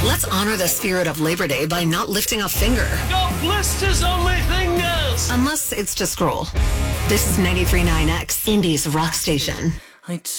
Let's honor the spirit of Labor Day by not lifting a finger. God bless his only fingers. Unless it's to scroll. This is 93.9X, Indy's rock station.